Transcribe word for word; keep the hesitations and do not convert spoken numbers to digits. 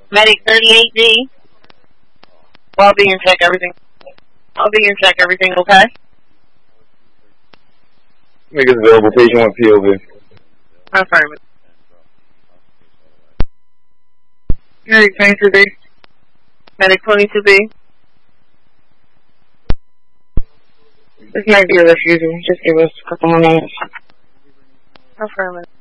Medic thirty-eight D. I'll be in check everything. I'll be in check everything, okay? Make it available, patient one P O V. Affirmative. Medic twenty-two B. Medic twenty-two B. This might be a refusal. Just give us a couple more minutes. Affirmative.